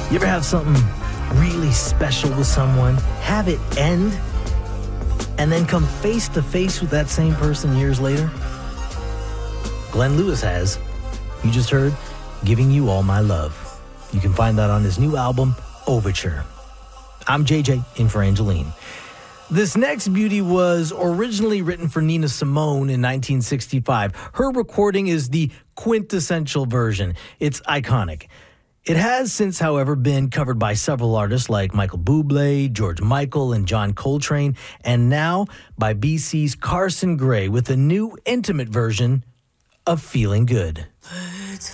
You ever have something really special with someone, have it end, and then come face to face with that same person years later? Glenn Lewis has. You just heard Giving You All My Love. You can find that on his new album, Overture. I'm JJ, in for Angeline. This next beauty was originally written for Nina Simone in 1965. Her recording is the quintessential version. It's iconic. It has since, however, been covered by several artists like Michael Bublé, George Michael, and John Coltrane, and now by BC's Carson Gray with a new intimate version of Feeling Good. Birds